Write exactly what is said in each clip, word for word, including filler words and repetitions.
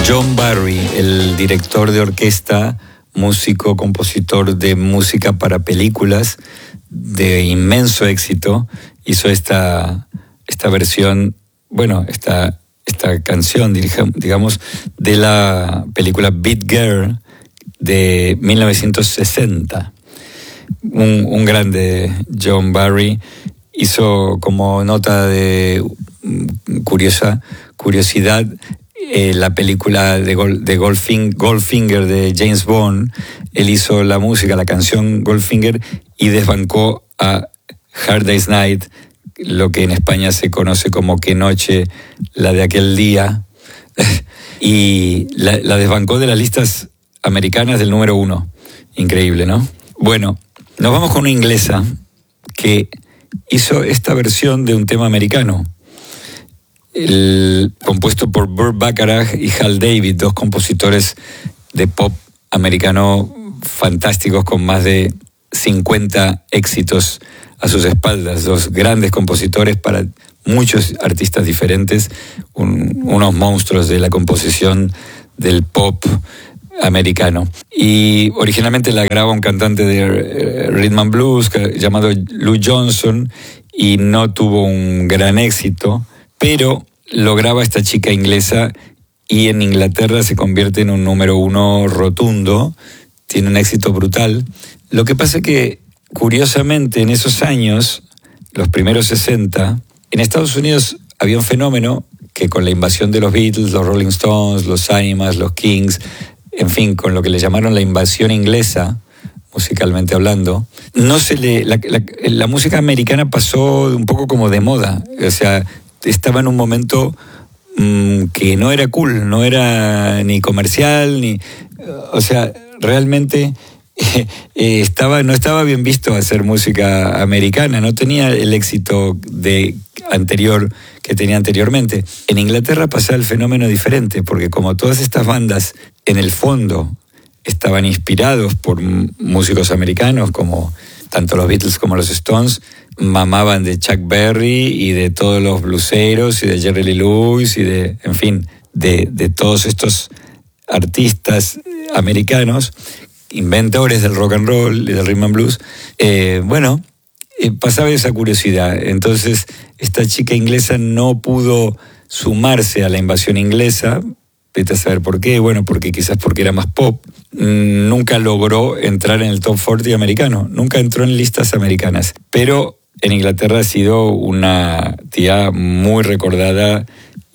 John Barry, el director de orquesta, músico, compositor de música para películas de inmenso éxito, hizo esta, esta versión, bueno, esta, esta canción, digamos, de la película Beat Girl de mil novecientos sesenta. Un, un grande John Barry hizo como nota de curiosa curiosidad eh, la película de, Gol, de Goldfinger, Goldfinger de James Bond. Él hizo la música, la canción Goldfinger, y desbancó a Hard Day's Night, lo que en España se conoce como Qué noche, la de aquel día, y la, la desbancó de las listas americanas del número uno. Increíble, ¿no? Bueno, nos vamos con una inglesa que hizo esta versión de un tema americano, el, compuesto por Burt Bacharach y Hal David, dos compositores de pop americano fantásticos con más de cincuenta éxitos a sus espaldas, dos grandes compositores para muchos artistas diferentes, un, unos monstruos de la composición del pop americano. Y originalmente la graba un cantante de rhythm and blues llamado Lou Johnson y no tuvo un gran éxito, pero lo graba esta chica inglesa y en Inglaterra se convierte en un número uno rotundo, tiene un éxito brutal. Lo que pasa es que, curiosamente, en esos años, los primeros sesenta, en Estados Unidos había un fenómeno que con la invasión de los Beatles, los Rolling Stones, los Animals, los Kings, en fin, con lo que le llamaron la invasión inglesa, musicalmente hablando, no se le, la, la, la música americana pasó un poco como de moda. O sea, estaba en un momento mmm, que no era cool, no era ni comercial, ni, o sea, realmente eh, eh, estaba, no estaba bien visto hacer música americana, no tenía el éxito de anterior que tenía anteriormente. En Inglaterra pasaba el fenómeno diferente, porque como todas estas bandas en el fondo estaban inspirados por músicos americanos, como tanto los Beatles como los Stones, mamaban de Chuck Berry y de todos los blueseros y de Jerry Lee Lewis y de, en fin, de, de todos estos artistas americanos, inventores del rock and roll y del rhythm and blues. Eh, bueno, eh, pasaba esa curiosidad. Entonces, esta chica inglesa no pudo sumarse a la invasión inglesa. Vete a saber por qué. Bueno, porque quizás porque era más pop. Nunca logró entrar en el top cuarenta americano. Nunca entró en listas americanas. Pero en Inglaterra ha sido una tía muy recordada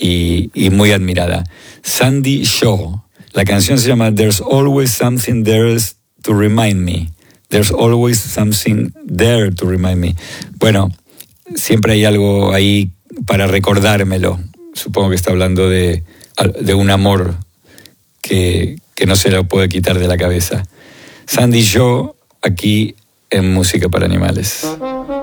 y, y muy admirada. Sandie Shaw. La canción se llama There's Always Something There to Remind Me. There's always something there to remind me. Bueno, siempre hay algo ahí para recordármelo. Supongo que está hablando de, de un amor que, que no se lo puede quitar de la cabeza. Sandie Shaw, aquí en Música para Animales.